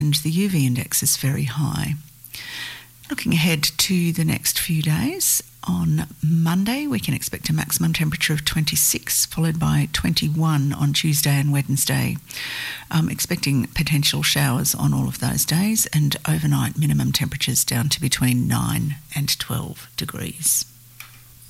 and the UV index is very high. Looking ahead to the next few days, on Monday we can expect a maximum temperature of 26, followed by 21 on Tuesday and Wednesday. Expecting potential showers on all of those days, and overnight minimum temperatures down to between 9 and 12 degrees.